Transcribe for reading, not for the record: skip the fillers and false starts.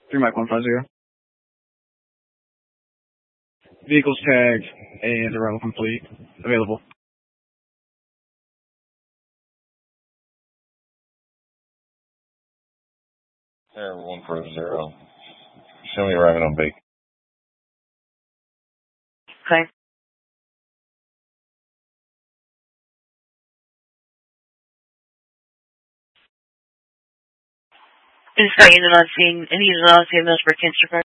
3 Mike 150. Vehicles tagged and arrival complete. Available. Air 140. Show me arriving on Bacon. Okay. Just got you on scene. Any of those for Kinster